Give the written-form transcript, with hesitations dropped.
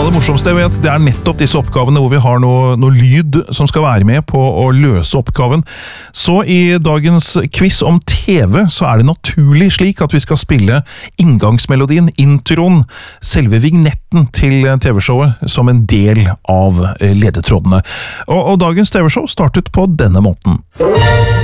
av det morsomste jeg vet, det nettopp disse oppgavene hvor vi har noe lyd som skal være med på å løse oppgaven. Så i dagens quiz om TV så det naturlig slik at vi skal spille inngangsmelodien, introen, selve vignetten til TV-showet som en del av ledetrådene. Og dagens TV-show startet på denne måten.